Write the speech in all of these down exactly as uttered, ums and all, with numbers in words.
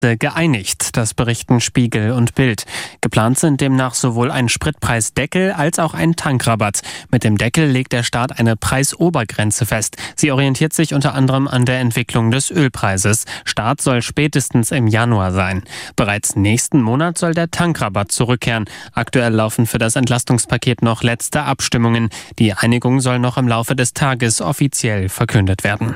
geeinigt, das berichten Spiegel und Bild. Geplant sind demnach sowohl ein Spritpreisdeckel als auch ein Tankrabatt. Mit dem Deckel legt der Staat eine Preisobergrenze fest. Sie orientiert sich unter anderem an der Entwicklung des Ölpreises. Start soll spätestens im Januar sein. Bereits nächsten Monat soll der Tankrabatt zurückkehren. Aktuell laufen für das Entlastungspaket noch letzte Abstimmungen. Die Einigung soll noch im Laufe des Tages offiziell verkündet werden.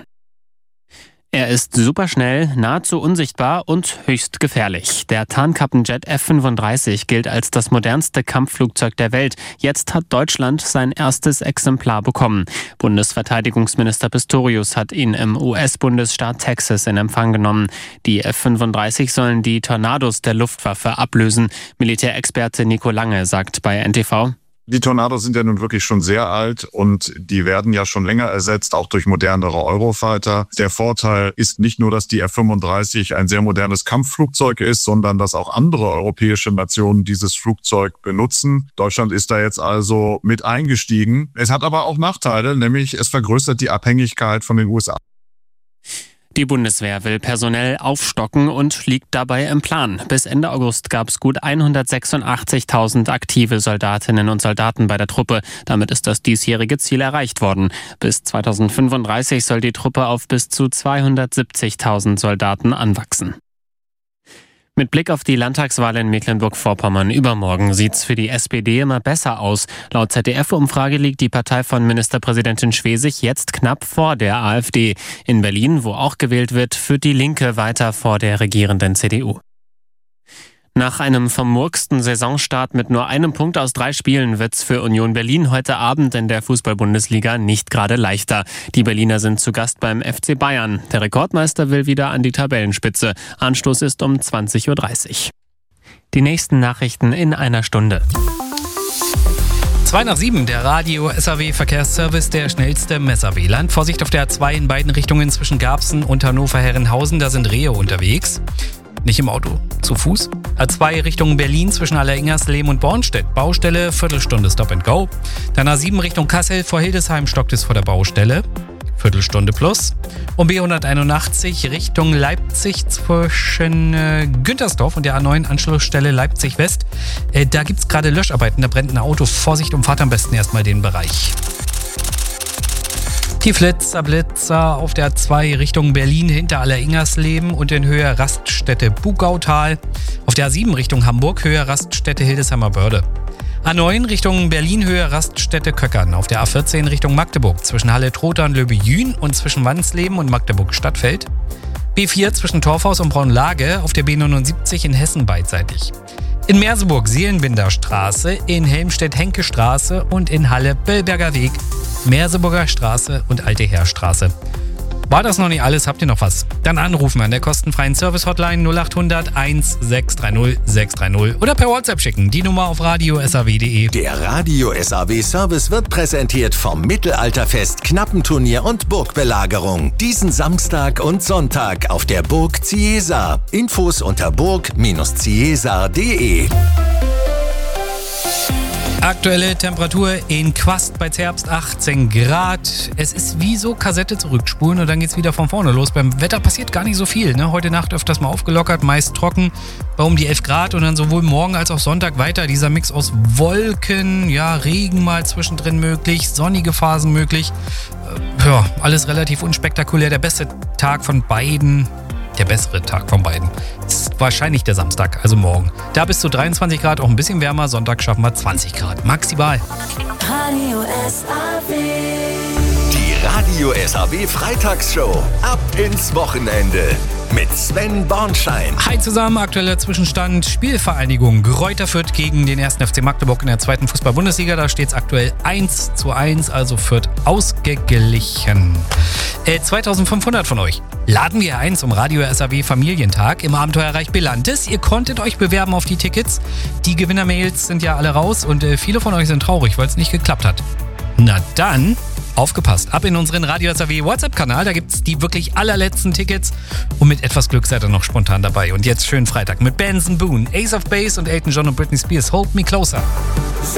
Er ist superschnell, nahezu unsichtbar und höchst gefährlich. Der Tarnkappenjet F fünfunddreißig gilt als das modernste Kampfflugzeug der Welt. Jetzt hat Deutschland sein erstes Exemplar bekommen. Bundesverteidigungsminister Pistorius hat ihn im U S-Bundesstaat Texas in Empfang genommen. Die F fünfunddreißig sollen die Tornados der Luftwaffe ablösen. Militärexperte Nico Lange sagt bei N T V: Die Tornados sind ja nun wirklich schon sehr alt und die werden ja schon länger ersetzt, auch durch modernere Eurofighter. Der Vorteil ist nicht nur, dass die F fünfunddreißig ein sehr modernes Kampfflugzeug ist, sondern dass auch andere europäische Nationen dieses Flugzeug benutzen. Deutschland ist da jetzt also mit eingestiegen. Es hat aber auch Nachteile, nämlich es vergrößert die Abhängigkeit von den U S A. Die Bundeswehr will personell aufstocken und liegt dabei im Plan. Bis Ende August gab es gut hundertsechsundachtzigtausend aktive Soldatinnen und Soldaten bei der Truppe. Damit ist das diesjährige Ziel erreicht worden. Bis zweitausendfünfunddreißig soll die Truppe auf bis zu zweihundertsiebzigtausend Soldaten anwachsen. Mit Blick auf die Landtagswahl in Mecklenburg-Vorpommern übermorgen sieht's für die S P D immer besser aus. Laut Z D F-Umfrage liegt die Partei von Ministerpräsidentin Schwesig jetzt knapp vor der AfD. In Berlin, wo auch gewählt wird, führt die Linke weiter vor der regierenden C D U. Nach einem vermurksten Saisonstart mit nur einem Punkt aus drei Spielen wird's für Union Berlin heute Abend in der Fußball-Bundesliga nicht gerade leichter. Die Berliner sind zu Gast beim F C Bayern. Der Rekordmeister will wieder an die Tabellenspitze. Anstoß ist um zwanzig Uhr dreißig. Die nächsten Nachrichten in einer Stunde. zwei nach sieben, der Radio-S A W-Verkehrsservice, der schnellste im S A W-Land. Vorsicht auf der A zwei in beiden Richtungen zwischen Garbsen und Hannover-Herrenhausen, da sind Rehe unterwegs. Nicht im Auto, zu Fuß. A zwei Richtung Berlin zwischen Allersingerslehm und Bornstedt. Baustelle, Viertelstunde Stop and Go. Dann A sieben Richtung Kassel vor Hildesheim, stockt es vor der Baustelle. Viertelstunde plus. Und B hunderteinundachtzig Richtung Leipzig zwischen äh, Güntersdorf und der A neun Anschlussstelle Leipzig West. Äh, da gibt es gerade Löscharbeiten, da brennt ein Auto. Vorsicht, umfahrt am besten erstmal den Bereich. Die Flitzer, Blitzer auf der A zwei Richtung Berlin hinter Allersingersleben und in Höhe Raststätte Bugautal. Auf der A sieben Richtung Hamburg, Höhe Raststätte Hildesheimer Börde. A neun Richtung Berlin, Höhe Raststätte Köckern. Auf der A vierzehn Richtung Magdeburg zwischen Halle-Trotha und Löbe-Jühn und zwischen Wansleben und Magdeburg-Stadtfeld. B vier zwischen Torfhaus und Braunlage, auf der B neunundsiebzig in Hessen beidseitig. In Merseburg Seelenbinderstraße, in Helmstedt Henke-Straße und in Halle Bellberger Weg, Merseburger Straße und Alte Heerstraße. War das noch nicht alles? Habt ihr noch was? Dann anrufen an der kostenfreien Service-Hotline null acht hundert eins sechs drei null sechs drei null oder per WhatsApp schicken. Die Nummer auf radio s a w punkt de. Der Radio-S A W-Service wird präsentiert vom Mittelalterfest, Knappenturnier und Burgbelagerung. Diesen Samstag und Sonntag auf der Burg Ciesar. Infos unter burg Ciesar punkt de. Aktuelle Temperatur in Quast bei Zerbst achtzehn Grad. Es ist wie so Kassette zurückspulen und dann geht's wieder von vorne los. Beim Wetter passiert gar nicht so viel. Ne? Heute Nacht öfters mal aufgelockert, meist trocken, bei um die elf Grad und dann sowohl morgen als auch Sonntag weiter. Dieser Mix aus Wolken, ja, Regen mal zwischendrin möglich, sonnige Phasen möglich. Äh, ja, alles relativ unspektakulär. Der beste Tag von beiden. Der bessere Tag von beiden ist wahrscheinlich der Samstag, also morgen. Da bis zu dreiundzwanzig Grad, auch ein bisschen wärmer. Sonntag schaffen wir zwanzig Grad, maximal. Radio S A W. Die Radio-S A W Freitagsshow. Ab ins Wochenende mit Sven Bornschein. Hi zusammen, aktueller Zwischenstand. Spielvereinigung Greuther Fürth gegen den ersten F C Magdeburg in der zweiten Fußball-Bundesliga. Da steht es aktuell eins zu eins, also Fürth ausgeglichen. Äh, zweitausendfünfhundert von euch laden wir ein zum Radio-S A W Familientag im Abenteuerreich Belantes. Ihr konntet euch bewerben auf die Tickets. Die Gewinnermails sind ja alle raus und äh, viele von euch sind traurig, weil es nicht geklappt hat. Na dann, aufgepasst, ab in unseren Radio-S A W WhatsApp-Kanal, da gibt's die wirklich allerletzten Tickets und mit etwas Glück seid ihr noch spontan dabei. Und jetzt schönen Freitag mit Benson Boone, Ace of Base und Elton John und Britney Spears, Hold Me Closer.